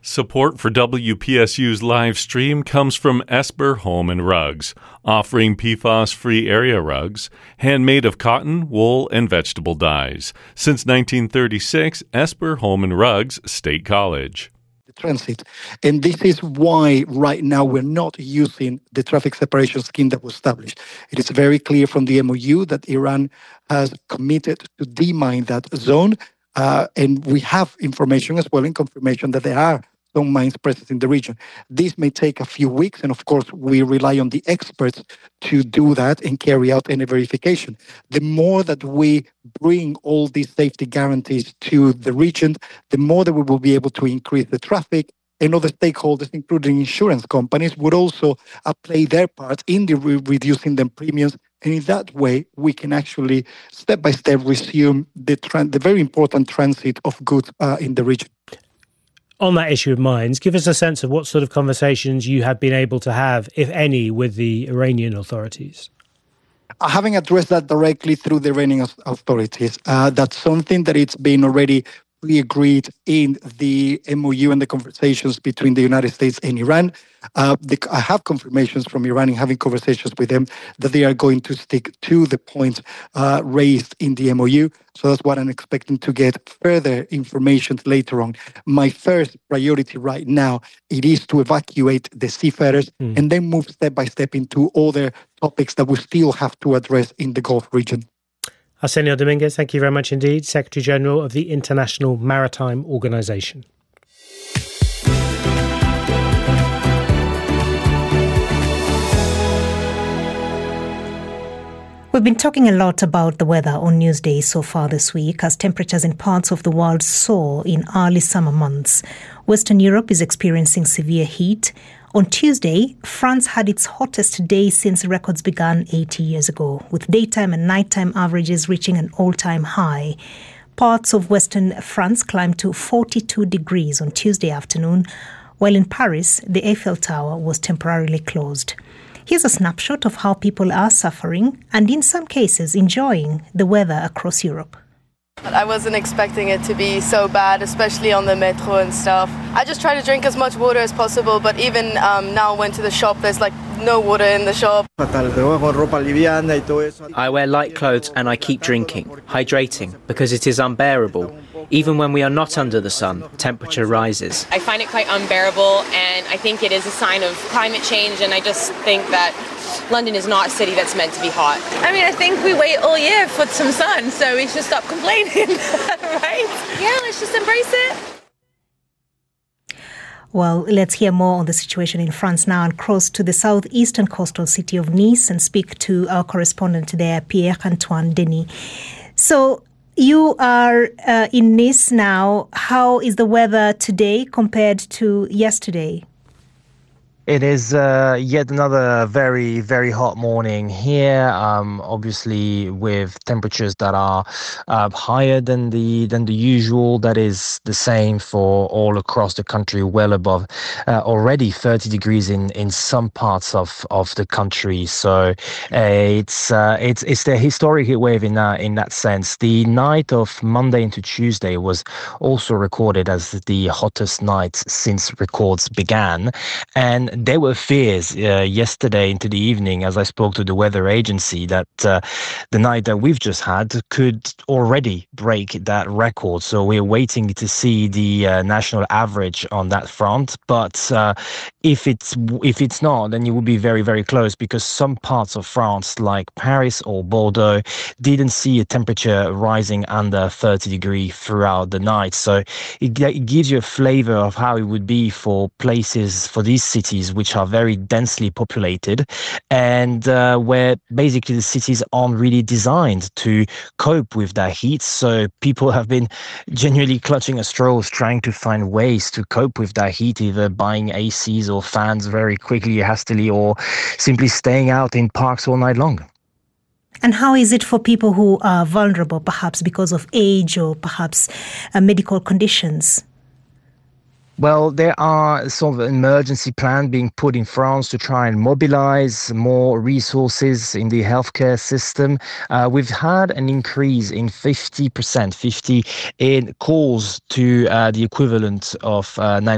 Support for WPSU's live stream comes from Esper Home and Rugs, offering PFAS-free area rugs, handmade of cotton, wool, and vegetable dyes. Since 1936, Esper Home and Rugs, State College. Transit. And this is why right now we're not using the traffic separation scheme that was established. It is very clear from the MOU that Iran has committed to demine that zone. And we have information as well in confirmation that there are some mines present in the region. This may take a few weeks, and of course, we rely on the experts to do that and carry out any verification. The more that we bring all these safety guarantees to the region, the more that we will be able to increase the traffic, and other stakeholders, including insurance companies, would also play their part in reducing the premiums. And in that way, we can actually step by step resume the very important transit of goods in the region. On that issue of mines, give us a sense of what sort of conversations you have been able to have, if any, with the Iranian authorities. Having addressed that directly through the Iranian authorities, that's something that it's been already pre-agreed in the MOU and the conversations between the United States and Iran. I have confirmations from Iran in having conversations with them that they are going to stick to the points raised in the MOU. So that's what I'm expecting to get further information later on. My first priority right now, it is to evacuate the seafarers and then move step by step into other topics that we still have to address in the Gulf region. Arsenio Dominguez, thank you very much indeed, Secretary General of the International Maritime Organization. We've been talking a lot about the weather on Newsday so far this week as temperatures in parts of the world soar in early summer months. Western Europe is experiencing severe heat. On Tuesday, France had its hottest day since records began 80 years ago, with daytime and nighttime averages reaching an all-time high. Parts of western France climbed to 42 degrees on Tuesday afternoon, while in Paris, the Eiffel Tower was temporarily closed. Here's a snapshot of how people are suffering and, in some cases, enjoying the weather across Europe. I wasn't expecting it to be so bad, especially on the metro and stuff. I just try to drink as much water as possible, but even now I went to the shop, there's like no water in the shop. I wear light clothes and I keep drinking, hydrating, because it is unbearable. Even when we are not under the sun, temperature rises. I find it quite unbearable, and I think it is a sign of climate change, and I just think that London is not a city that's meant to be hot. I mean, I think we wait all year for some sun, so we should stop complaining, right? Yeah, let's just embrace it. Well, let's hear more on the situation in France now and cross to the southeastern coastal city of Nice and speak to our correspondent there, Pierre-Antoine Denis. So, you are in Nice now. How is the weather today compared to yesterday? It is yet another very, very hot morning here. Obviously, with temperatures that are higher than the usual. That is the same for all across the country. Well above already 30 degrees in some parts of the country. So it's the historic heat wave in that sense. The night of Monday into Tuesday was also recorded as the hottest night since records began, and there were fears yesterday into the evening as I spoke to the weather agency that the night that we've just had could already break that record. So we're waiting to see the national average on that front. But if it's not, then it will be very, very close, because some parts of France, like Paris or Bordeaux, didn't see a temperature rising under 30 degrees throughout the night. So it gives you a flavor of how it would be for these cities which are very densely populated and where basically the cities aren't really designed to cope with that heat. So people have been genuinely clutching at straws trying to find ways to cope with that heat, either buying ACs or fans very quickly, hastily, or simply staying out in parks all night long. And how is it for people who are vulnerable, perhaps because of age or perhaps medical conditions? Well, there are sort of an emergency plan being put in France to try and mobilize more resources in the healthcare system. We've had an increase in 50% in calls to the equivalent of